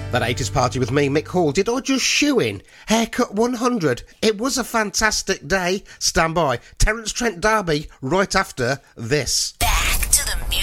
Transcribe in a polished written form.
That 80s party with me, Mick Hall. Did I just shoe in? Haircut 100. It was a fantastic day. Stand by. Terence Trent D'Arby right after this. Back to the music.